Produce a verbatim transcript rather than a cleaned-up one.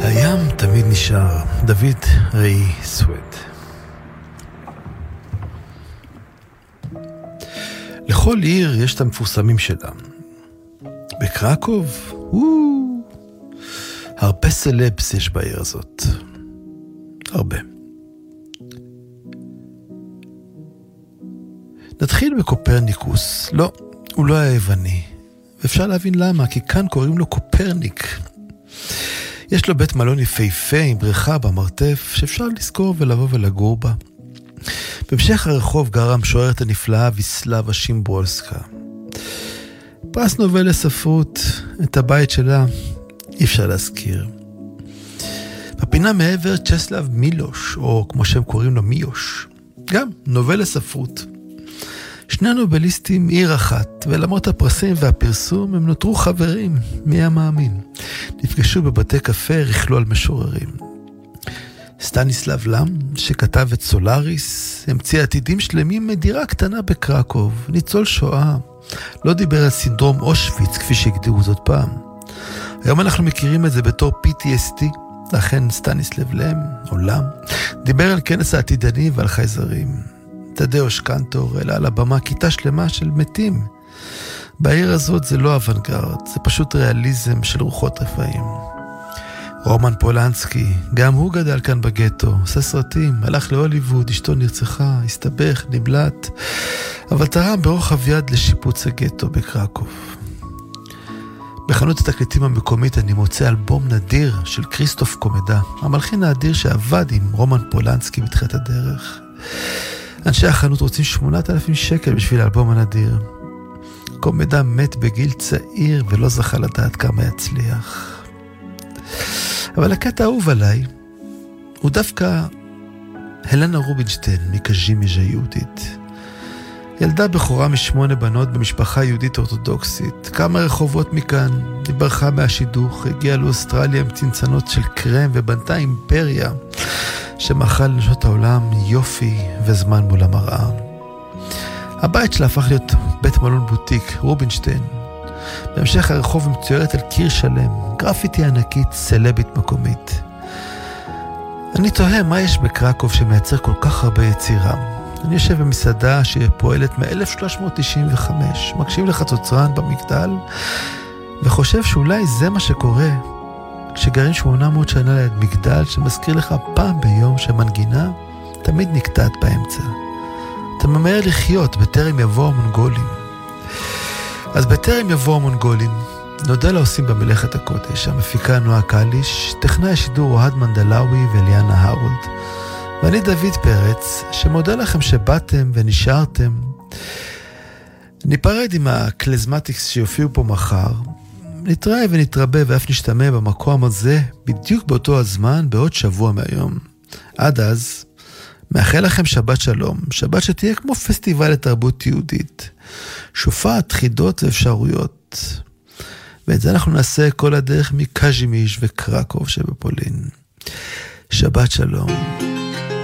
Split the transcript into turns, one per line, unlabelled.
הים תמיד נשאר. דוד ראי סוויד. לכל עיר יש את המפורסמים שלה. בקרקוב, וואו, הרבה סלבס יש בעיר הזאת. הרבה. נתחיל בקופרניקוס. לא, הוא לא היה יווני. ואפשר להבין למה, כי כאן קוראים לו קופרניק. יש לו בית מלון יפהפה עם בריכה במרתף שאפשר לזכור ולבוא ולגור בה. בהמשך הרחוב גרה המשוררת הנפלאה ויסלבה שימבורסקה. פרס נובל לספרות, את הבית שלה אי אפשר להזכיר. בפינה מעבר צ'סלב מילוש, או כמו שהם קוראים לו מיוש, גם נובל לספרות. שני נובליסטים עיר אחת, ולמרות הפרסים והפרסום הם נותרו חברים, מי המאמין. נפגשו בבתי קפה, רכלו על משוררים. סטניסלב לם, שכתב את סולאריס, המציא עתידים שלמים מדירה קטנה בקרקוב, ניצול שואה. לא דיבר על סינדרום אושוויץ, כפי שהגדירו זאת פעם. היום אנחנו מכירים את זה בתור פי טי אס טי, לכן סטניסלב לם, או לם, דיבר על כנס העתידני ועל חייזרים. תדאוש קנטור העלה על הבמה כיתה שלמה של מתים. בעיר הזאת זה לא אוונגרד, זה פשוט ריאליזם של רוחות רפאים. רומן פולנסקי, גם הוא גדל כאן בגטו, עושה סרטים, הלך להוליווד, אשתו נרצחה, הסתבך, נבלט, אבל תרם ברוחב יד לשיפוץ הגטו בקרקוב. בחנות התקליטים המקומית אני מוצא אלבום נדיר של כריסטוף קומדה, המלחין האדיר שעבד עם רומן פולנסקי בתחילת הדרך. אנשי החנות רוצים שמונת אלפים שקל בשביל האלבום הנדיר. קומדה מת בגיל צעיר ולא זכה לדעת כמה יצליח. אבל הקטע האהוב עליי הוא דווקא הלנה רובינשטיין מקז'ימז'ה יהודית. ילדה בחורה משמונה בנות במשפחה יהודית אורתודוקסית. כמה רחובות מכאן, היא ברחה מהשידוך, הגיעה לאוסטרליה עם צנצנות של קרם ובנתה אימפריה שמאכל לנשות העולם יופי וזמן מול המראה. הבית שלה הפך להיות בית מלון בוטיק, רובינשטיין. בהמשך הרחוב מצוירת על קיר שלם, גרפיטי ענקית, סלבית מקומית. אני תוהה מה יש בקרקוב שמייצר כל כך הרבה יצירה. אני יושב במסעדה שפועלת מ-אלף שלוש מאות תשעים וחמש, מקשיב לחצוצרן במגדל, וחושב שאולי זה מה שקורה כשגרים שמונה מאות שנה ליד מגדל שמזכיר לך פעם ביום שמנגינה תמיד נקטעת באמצע. אתה ממהר לחיות בטרם יבוא המונגולים. אז בטרם יבוא המונגולים, נודה לעושים במלאכת הקודש, המפיקה נועה קליש, טכנאי השידור אוהד מנדלאוי ואליאנה הרולד, ואני דוד פרץ, שמודה לכם שבאתם ונשארתם. ניפרד עם הקלזמטיקס שיופיעו פה מחר, נתראה ונתרבה ואף נשתמע במקום הזה, בדיוק באותו הזמן, בעוד שבוע מהיום. עד אז, מאחל לכם שבת שלום, שבת שתהיה כמו פסטיבל לתרבות יהודית, שופעת חידות ואפשרויות. ואת זה אנחנו נעשה כל הדרך מקז'ימיז' וקרקוב שבפולין. שבת שלום.